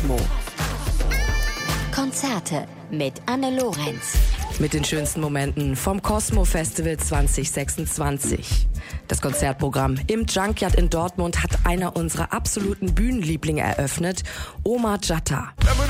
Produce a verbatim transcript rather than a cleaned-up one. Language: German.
Cosmo. Konzerte mit Anne Lorenz. Mit den schönsten Momenten vom Cosmo Festival zwanzig sechsundzwanzig. Das Konzertprogramm im Junkyard in Dortmund hat einer unserer absoluten Bühnenlieblinge eröffnet, Omar Jatta.